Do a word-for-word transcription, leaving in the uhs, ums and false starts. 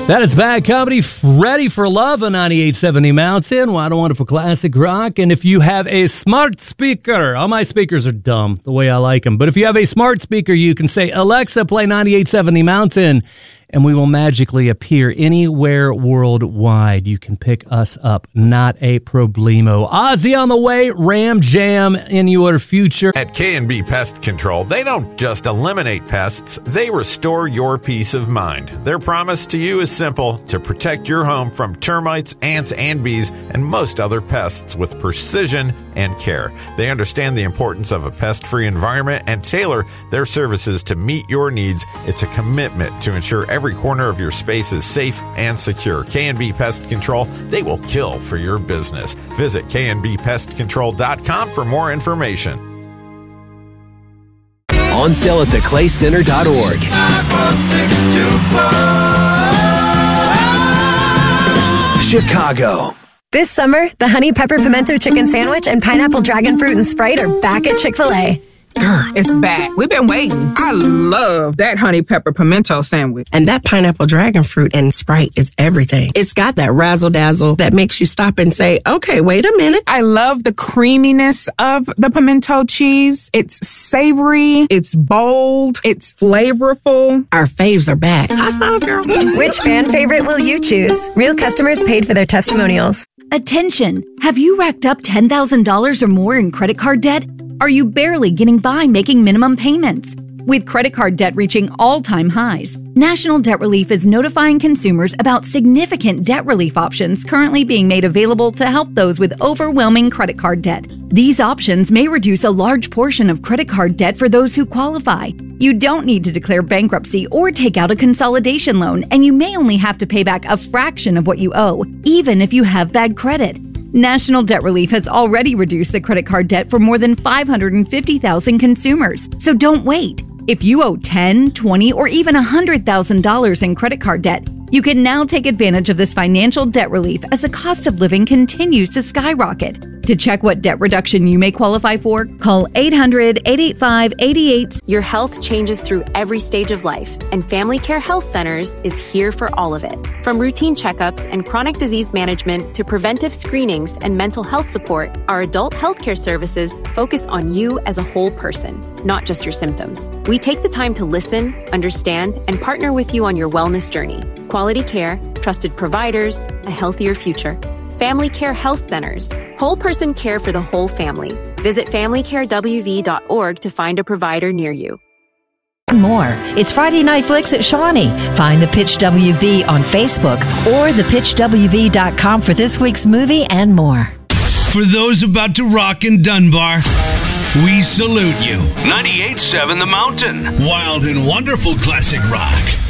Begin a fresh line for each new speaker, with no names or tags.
That is Bad Comedy, Ready for Love on ninety-eight seventy Mountain. What a wonderful classic rock. And if you have a smart speaker, all my speakers are dumb, the way I like them. But if you have a smart speaker, you can say, Alexa, play ninety-eight seventy Mountain, and we will magically appear anywhere worldwide. You can pick us up. Not a problemo. Ozzy on the way, Ram Jam in your future.
At K and B Pest Control, they don't just eliminate pests, they restore your peace of mind. Their promise to you is simple: to protect your home from termites, ants, and bees, and most other pests with precision and care. They understand the importance of a pest-free environment and tailor their services to meet your needs. It's a commitment to ensure every corner of your space is safe and secure. K and B Pest Control, they will kill for your business. Visit K and B pest control dot com for more information.
On sale at the clay center dot org. Chicago.
This summer, the Honey Pepper Pimento Chicken Sandwich and Pineapple Dragon Fruit and Sprite are back at Chick-fil-A.
Girl, it's back. We've been waiting. I love that honey pepper pimento sandwich.
And that pineapple dragon fruit and Sprite is everything. It's got that razzle dazzle that makes you stop and say, okay, wait a minute.
I love the creaminess of the pimento cheese. It's savory. It's bold. It's flavorful.
Our faves are back. I saw, girl.
Which fan favorite will you choose? Real customers paid for their testimonials.
Attention! Have you racked up ten thousand dollars or more in credit card debt? Are you barely getting by making minimum payments? With credit card debt reaching all-time highs, National Debt Relief is notifying consumers about significant debt relief options currently being made available to help those with overwhelming credit card debt. These options may reduce a large portion of credit card debt for those who qualify. You don't need to declare bankruptcy or take out a consolidation loan, and you may only have to pay back a fraction of what you owe, even if you have bad credit. National Debt Relief has already reduced the credit card debt for more than five hundred fifty thousand consumers. So don't wait. If you owe ten thousand dollars, twenty thousand dollars, or even one hundred thousand dollars in credit card debt, you can now take advantage of this financial debt relief as the cost of living continues to skyrocket. To check what debt reduction you may qualify for, call eight hundred, eight eight five, eight eight.
Your health changes through every stage of life, and Family Care Health Centers is here for all of it. From routine checkups and chronic disease management to preventive screenings and mental health support, our adult healthcare services focus on you as a whole person, not just your symptoms. We take the time to listen, understand, and partner with you on your wellness journey. Quality care, trusted providers, a healthier future. Family Care Health Centers. Whole person care for the whole family. Visit family care w v dot org to find a provider near you.
More. It's Friday Night Flicks at Shawnee. Find the Pitch W V on Facebook or the pitch w v dot com for this week's movie and more.
For those about to rock in Dunbar, we salute you. ninety-eight point seven The Mountain. Wild and wonderful classic rock.